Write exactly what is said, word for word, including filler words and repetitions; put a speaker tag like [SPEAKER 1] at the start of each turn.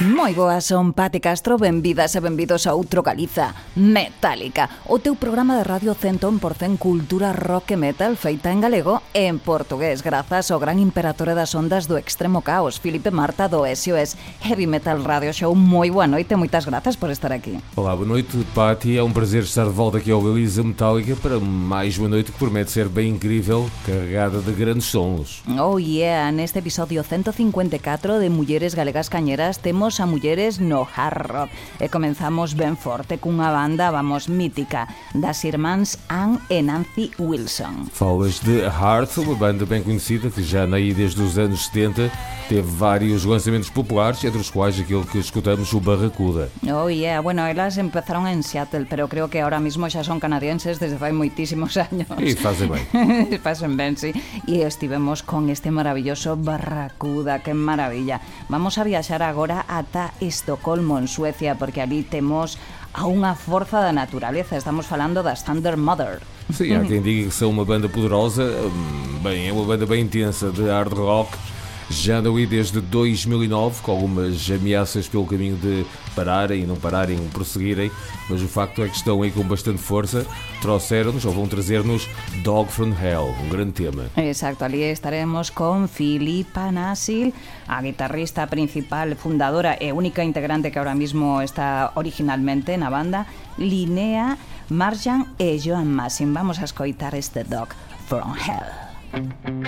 [SPEAKER 1] Moi boas, son Pati Castro, benvidas e benvidos a outro Galiza Metálica, o teu programa de radio cen por cen cultura rock e metal feita en galego e en portugués, grazas ao gran imperatore das ondas do extremo caos, Filipe Marta do S O S Heavy Metal Radio Show. Moi boa noite e moitas grazas por estar aquí.
[SPEAKER 2] Olá, boa noite, Pati, é um prazer estar de volta aqui ao Galiza Metálica para mais uma noite que promete ser bem incrível, carregada de grandes sons.
[SPEAKER 1] Oh yeah, neste episodio ciento cincuenta e catro de Mulleres Galegas Cañeras temos a mulleres no hard rock e comenzamos ben forte cunha banda, vamos, mítica, das irmáns Ann e Nancy Wilson.
[SPEAKER 2] Falas de Heart, uma banda bem conhecida que já na aí desde os anos setenta teve vários lançamentos populares, entre os quais aquele que escutamos, o Barracuda.
[SPEAKER 1] Oh yeah, bueno, elas empezaron en Seattle, pero creo que ahora mismo xa son canadienses desde fai moitísimos años.
[SPEAKER 2] E fazem ben.
[SPEAKER 1] Fazem ben, sí. E estivemos con este maravilloso Barracuda, que maravilla. Vamos a viaxar agora ata Estocolmo, en Suecia, porque ali temos a unha forza da naturaleza. Estamos falando das Thunder Mother.
[SPEAKER 2] Sim, há quem diga que são uma banda poderosa. Bem, é uma banda bem intensa de hard rock. Já andam aí desde dois mil e nove, com algumas ameaças pelo caminho de pararem e não pararem, prosseguirem, mas o facto é que estão aí com bastante força. Trouxeram-nos, ou vão trazer-nos, Dog from Hell, um grande tema.
[SPEAKER 1] Exacto, ali estaremos con Filipa Nasil, a guitarrista principal, fundadora e única integrante que ahora mismo está originalmente na banda, Linnea, Marjan e Joan Massin. Vamos a escoitar este Dog from Hell.